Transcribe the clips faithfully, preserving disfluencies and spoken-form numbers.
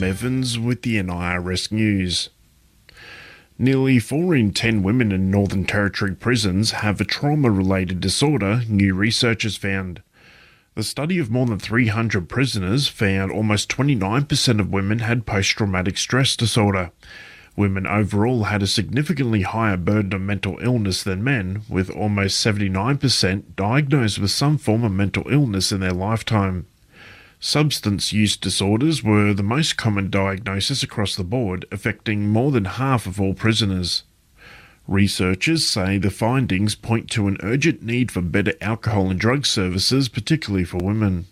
Adam Evans with the N I R S News. Nearly four in ten women in Northern Territory prisons have a trauma-related disorder, new research has found. The study of more than three hundred prisoners found almost twenty-nine percent of women had post-traumatic stress disorder. Women overall had a significantly higher burden of mental illness than men, with almost seventy-nine percent diagnosed with some form of mental illness in their lifetime. Substance use disorders were the most common diagnosis across the board, affecting more than half of all prisoners. Researchers say the findings point to an urgent need for better alcohol and drug services, particularly for women.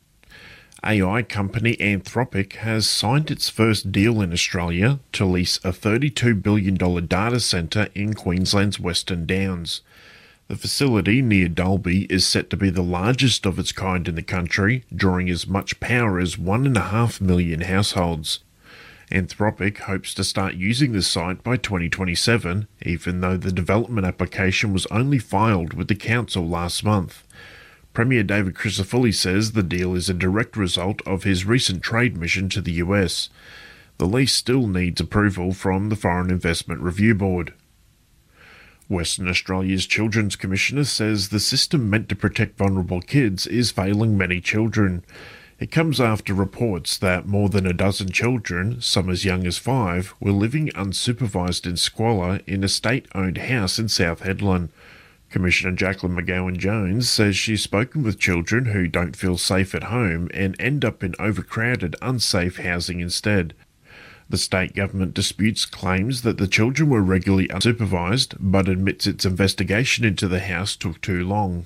A I company Anthropic has signed its first deal in Australia to lease a thirty-two billion dollars data centre in Queensland's Western Downs. The facility near Dalby is set to be the largest of its kind in the country, drawing as much power as one and a half million households. Anthropic hopes to start using the site by twenty twenty-seven, even though the development application was only filed with the council last month. Premier David Crisafulli says the deal is a direct result of his recent trade mission to the U S. The lease still needs approval from the Foreign Investment Review Board. Western Australia's Children's Commissioner says the system meant to protect vulnerable kids is failing many children. It comes after reports that more than a dozen children, some as young as five, were living unsupervised in squalor in a state-owned house in South Hedland. Commissioner Jacqueline McGowan-Jones says she's spoken with children who don't feel safe at home and end up in overcrowded, unsafe housing instead. The state government disputes claims that the children were regularly unsupervised, but admits its investigation into the house took too long.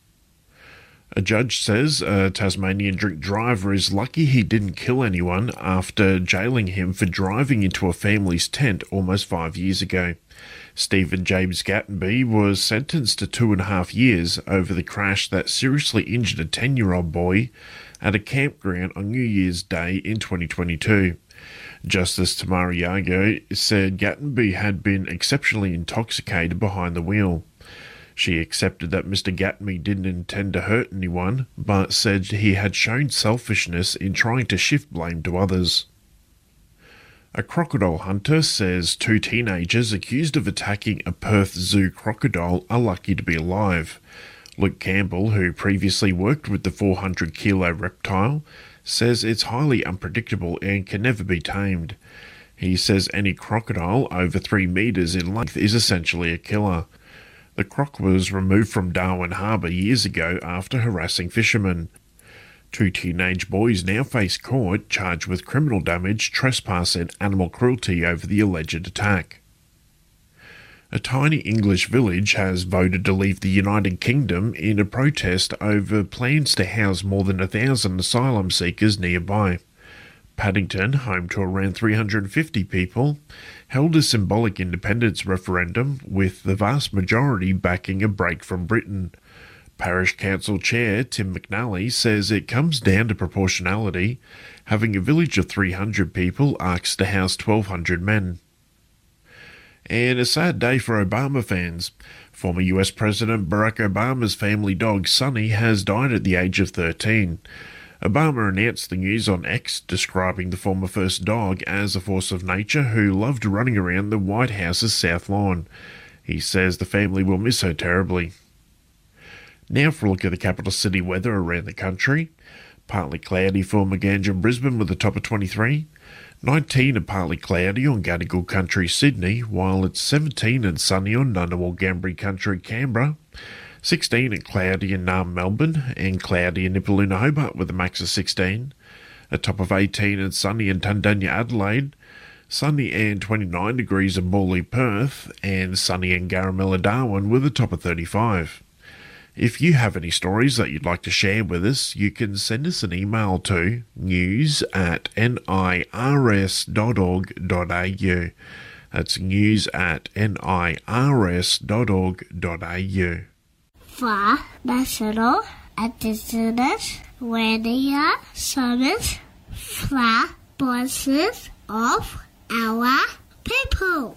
A judge says a Tasmanian drink driver is lucky he didn't kill anyone after jailing him for driving into a family's tent almost five years ago. Stephen James Gattenby was sentenced to two and a half years over the crash that seriously injured a ten-year-old boy at a campground on New Year's Day in twenty twenty-two. Justice Tamara Yago said Gattenby had been exceptionally intoxicated behind the wheel. She accepted that Mister Gattenby didn't intend to hurt anyone, but said he had shown selfishness in trying to shift blame to others. A crocodile hunter says two teenagers accused of attacking a Perth Zoo crocodile are lucky to be alive. Luke Campbell, who previously worked with the four hundred kilo reptile, says it's highly unpredictable and can never be tamed. He says any crocodile over three metres in length is essentially a killer. The croc was removed from Darwin Harbour years ago after harassing fishermen. Two teenage boys now face court charged with criminal damage, trespass and animal cruelty over the alleged attack. A tiny English village has voted to leave the United Kingdom in a protest over plans to house more than a thousand asylum seekers nearby. Paddington, home to around three hundred fifty people, held a symbolic independence referendum with the vast majority backing a break from Britain. Parish Council Chair Tim McNally says it comes down to proportionality. Having a village of three hundred people asks to house twelve hundred men. And a sad day for Obama fans. Former U S President Barack Obama's family dog Sunny has died at the age of thirteen. Obama announced the news on X, describing the former first dog as a force of nature who loved running around the White House's South Lawn. He says the family will miss her terribly. Now for a look at the capital city weather around the country. Partly cloudy for Magandra, Brisbane with a top of twenty-three. nineteen and partly cloudy on Gadigal Country, Sydney, while it's seventeen and sunny on Ngunnawal Gambri Country, Canberra. sixteen and cloudy in Naarm, Melbourne, and cloudy in Nipaluna, Hobart with a max of sixteen. A top of eighteen and sunny in Tundanya, Adelaide. Sunny and twenty-nine degrees in Morley, Perth, and sunny in Garamella, Darwin with a top of thirty-five. If you have any stories that you'd like to share with us, you can send us an email to news at nirs dot org dot au. That's news at nirs dot org dot au. For National Indigenous Radio Service, for voices of our people.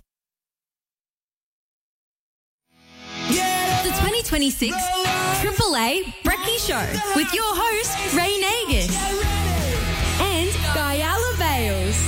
The twenty twenty-six Triple A Brekkie Show with your host, Ray Nagus and Guyala Bales.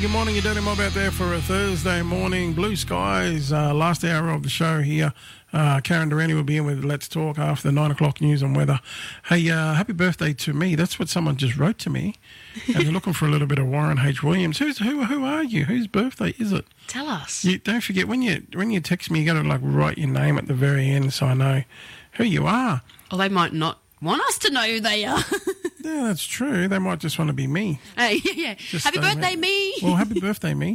Good morning, you're Dirty Mob out there for a Thursday morning. Blue skies, uh, last hour of the show here. Uh, Karen Durrani will be in with Let's Talk after the nine o'clock news and weather. Hey, uh, happy birthday to me. That's what someone just wrote to me. And they're looking for a little bit of Warren H. Williams. Who's who? Who are you? Whose birthday is it? Tell us. You don't forget when you when you text me, you got to like write your name at the very end so I know who you are. Or they might not want us to know who they are. Yeah, that's true. They might just want to be me. Hey, yeah, yeah. Just Happy don't birthday, know. me. Well, happy birthday, me.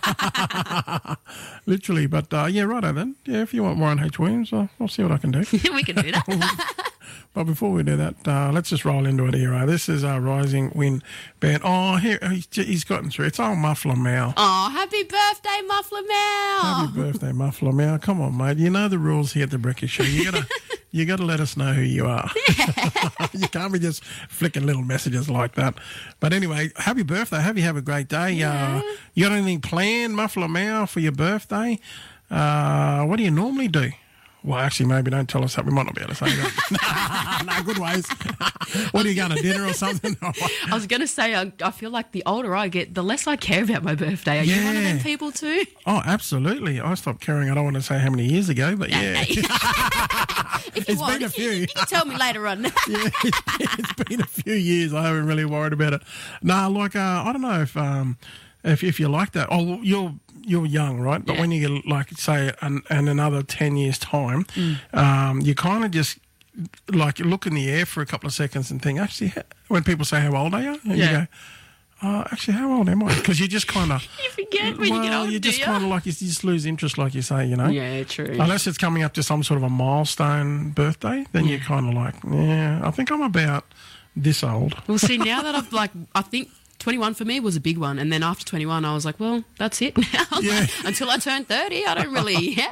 Literally, but uh, yeah, righto then. Yeah, if you want Warren H. Williams, uh, I'll see what I can do. We can do that. But before we do that, uh, let's just roll into it here. Uh, this is our Rising Wind Band. Oh, here he's, he's gotten through. It's old Muffler Mal. Oh, happy birthday, Muffler Mal. Happy birthday, Muffler Mal. Come on, mate. You know the rules here at the Breakfast Show. You gotta, you gotta let us know who you are. You can't be just flicking little messages like that. But anyway, happy birthday. Hope you have a great day. Yeah. Uh, you got anything planned, Muffler Mal, for your birthday? Uh, what do you normally do? Well, actually, maybe don't tell us that. We might not be able to say that. No, good ways. What are you going to dinner or something? I was going to say, I, I feel like the older I get, the less I care about my birthday. Are you one of them Yeah. people too? Oh, absolutely. I stopped caring. I don't want to say how many years ago, but yeah. If you It's want, been a few. You can tell me later on. Yeah, it's been a few years. I haven't really worried about it. No, like uh, I don't know if um, if if you like that. Oh, you're you're young, right? But Yeah. when you get like say an, and another ten years time, Mm. um, you kind of just like look in the air for a couple of seconds and think. Actually, when people say how old are you, and Yeah. you go, oh, actually, how old am I? Because you just kind of You forget when well, you get older, you do just you? kind of like you just lose interest, like you say, you know. Yeah, true. Unless it's coming up to some sort of a milestone birthday, then you're kind of like, yeah, I think I'm about this old. Well, see, now that I've like, I think twenty-one for me was a big one, and then after twenty-one, I was like, well, that's it now. Yeah. Until I turn thirty, I don't really, yeah,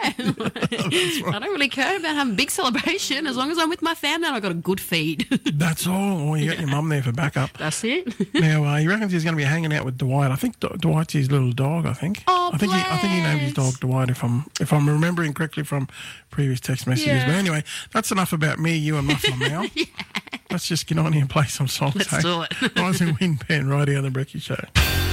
I don't really care about having a big celebration as long as I'm with my family and I've got a good feed. That's all. Well, you got your mum there for backup. That's it. Now, uh, he reckons he's going to be hanging out with Dwight. I think D- Dwight's his little dog, I think. Oh, I think he, I think he named his bless. dog Dwight, if I'm if I'm remembering correctly from previous text messages. Yeah. But anyway, that's enough about me, you and Muffler Mal. Let's just get on here and play some songs. Let's hey? do it. Rising Wind Band right here on the Brekkie Show.